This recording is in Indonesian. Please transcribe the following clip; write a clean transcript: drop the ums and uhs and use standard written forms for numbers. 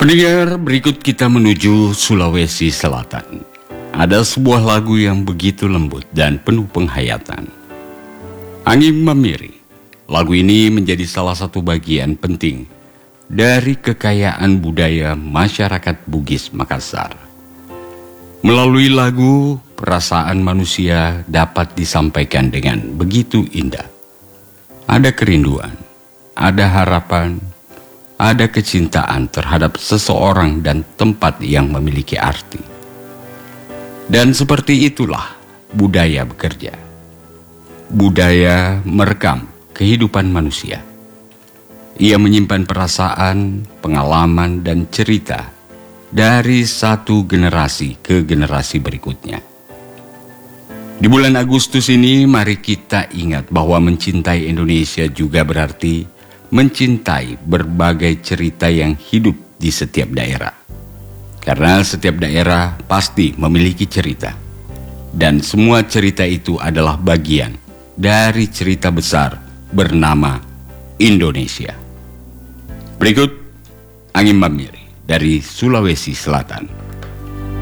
Pendengar, berikut kita menuju Sulawesi Selatan. Ada sebuah lagu yang begitu lembut dan penuh penghayatan. Angin Mamiri. Lagu ini menjadi salah satu bagian penting dari kekayaan budaya masyarakat Bugis Makassar. Melalui lagu, perasaan manusia dapat disampaikan dengan begitu indah. Ada kerinduan, ada harapan, ada kecintaan terhadap seseorang dan tempat yang memiliki arti. Dan seperti itulah budaya bekerja. Budaya merekam kehidupan manusia. Ia menyimpan perasaan, pengalaman, dan cerita dari satu generasi ke generasi berikutnya. Di bulan Agustus ini, mari kita ingat bahwa mencintai Indonesia juga berarti mencintai berbagai cerita yang hidup di setiap daerah. Karena setiap daerah pasti memiliki cerita. Dan semua cerita itu adalah bagian dari cerita besar bernama Indonesia. Berikut Angin Mamiri dari Sulawesi Selatan.